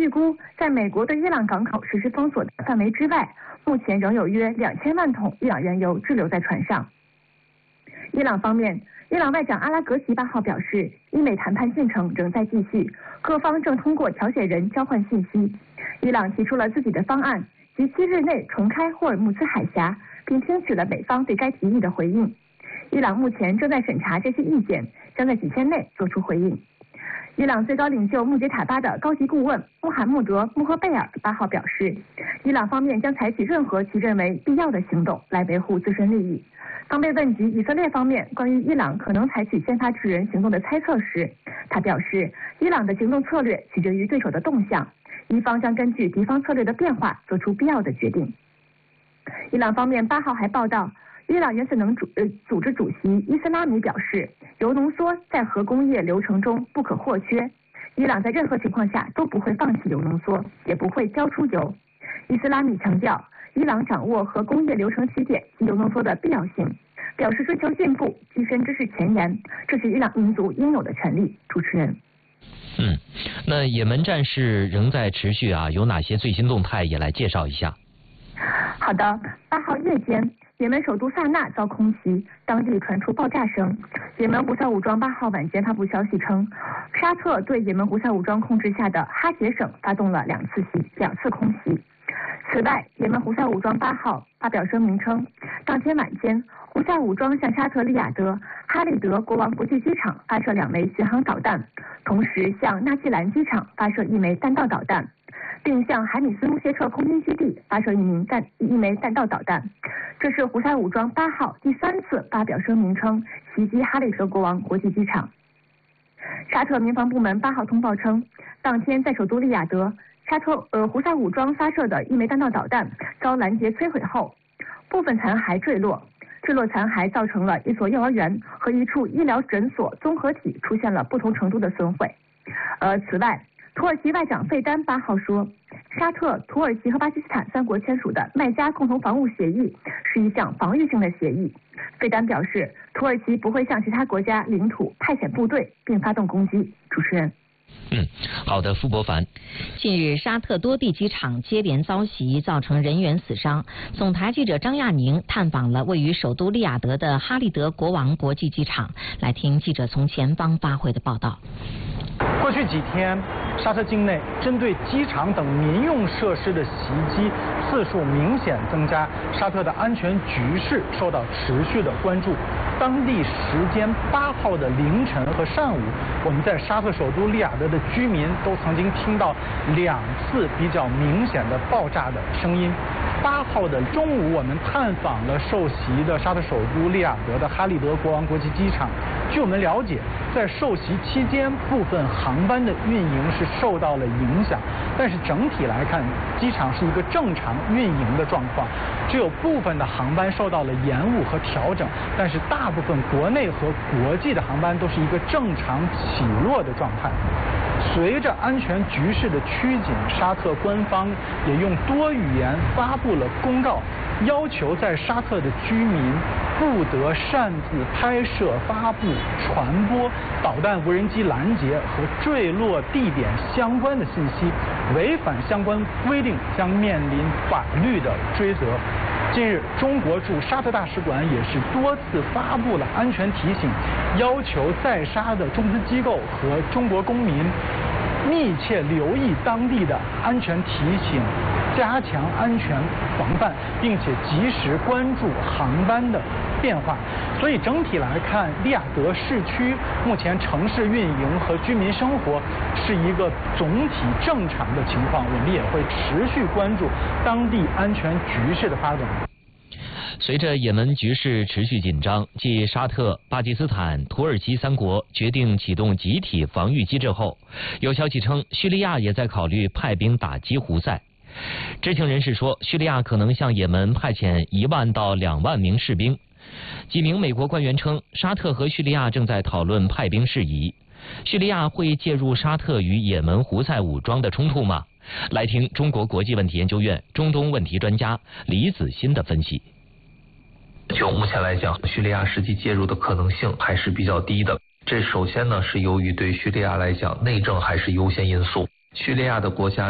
预估，在美国对伊朗港口实施封锁的范围之外，目前仍有约2000万桶伊朗原油滞留在船上。伊朗方面，伊朗外长阿拉格齐8号表示，伊美谈判进程仍在继续，各方正通过调解人交换信息。伊朗提出了自己的方案，即7日内重开霍尔木兹海峡，并听取了美方对该提议的回应。伊朗目前正在审查这些意见，将在几天内做出回应。伊朗最高领袖穆杰塔巴的高级顾问穆罕默德·穆赫贝尔8号表示，伊朗方面将采取任何其认为必要的行动来维护自身利益。当被问及以色列方面关于伊朗可能采取先发制人行动的猜测时，他表示，伊朗的行动策略取决于对手的动向，伊方将根据敌方策略的变化做出必要的决定。伊朗方面8号还报道，伊朗原子能组织主席伊斯拉米表示，铀浓缩在核工业流程中不可或缺，伊朗在任何情况下都不会放弃铀浓缩，也不会交出铀。伊斯拉米强调，伊朗掌握核工业流程起点及铀浓缩的必要性，表示追求进步、跻身知识前沿，这是伊朗民族应有的权利。主持人。 那也门战事仍在持续啊，有哪些最新动态也来介绍一下。 好的，8号夜间，也门首都萨那遭空袭，当地传出爆炸声。也门胡塞武装8号晚间发布消息称，沙特对也门胡塞武装控制下的哈杰省发动了2次空袭。此外，也门胡塞武装8号发表声明称，当天晚间，胡塞武装向沙特利雅得哈利德国王国际机场发射2枚巡航导弹，同时向纳季兰机场发射1枚弹道导弹，并向海米斯穆谢特空军基地发射一枚弹道导弹。这是胡塞武装8号第3次发表声明称袭击哈利德国王国际机场。沙特民防部门8号通报称，当天在首都利雅得，胡塞武装发射的1枚弹道导弹遭拦截摧毁后，部分残骸坠落残骸造成了一所幼儿园和一处医疗诊所综合体出现了不同程度的损毁。此外，土耳其外长费丹8号说，沙特、土耳其和巴基斯坦3国签署的麦加共同防务协议是一项防御性的协议。费丹表示，土耳其不会向其他国家领土派遣部队并发动攻击。主持人。 好的，傅伯凡。 近日，沙特多地机场接连遭袭，造成人员死伤。总台记者张亚宁探访了位于首都利雅得的哈利德国王国际机场，来听记者从前方发回的报道。 过去几天，沙特境内针对机场等民用设施的袭击次数明显增加，沙特的安全局势受到持续的关注。当地时间8号的凌晨和上午，我们在沙特首都利雅得的居民都曾经听到2次比较明显的爆炸的声音。8号的中午，我们探访了受袭的沙特首都利雅得的哈利德国王国际机场。据我们了解，在受袭期间，部分航班的运营是受到了影响，但是整体来看，机场是一个正常运营的状况，只有部分的航班受到了延误和调整，但是大部分国内和国际的航班都是一个正常起落的状态。随着安全局势的趋紧，沙特官方也用多语言发布了公告，要求在沙特的居民不得擅自拍摄、发布、传播导弹、无人机拦截和坠落地点相关的信息，违反相关规定将面临法律的追责。近日，中国驻沙特大使馆也是多次发布了安全提醒，要求在沙的中资机构和中国公民密切留意当地的安全提醒，加强安全防范，并且及时关注航班的变化。所以整体来看，利雅得市区目前城市运营和居民生活是一个总体正常的情况，我们也会持续关注当地安全局势的发展。 随着也门局势持续紧张，继沙特、巴基斯坦、土耳其3国决定启动集体防御机制后，有消息称叙利亚也在考虑派兵打击胡塞。知情人士说，叙利亚可能向也门派遣1万到2万名士兵。几名美国官员称，沙特和叙利亚正在讨论派兵事宜。叙利亚会介入沙特与也门胡塞武装的冲突吗？来听中国国际问题研究院中东问题专家李子欣的分析。 就目前来讲，叙利亚实际介入的可能性还是比较低的。这首先呢，是由于对叙利亚来讲，内政还是优先因素。叙利亚的国家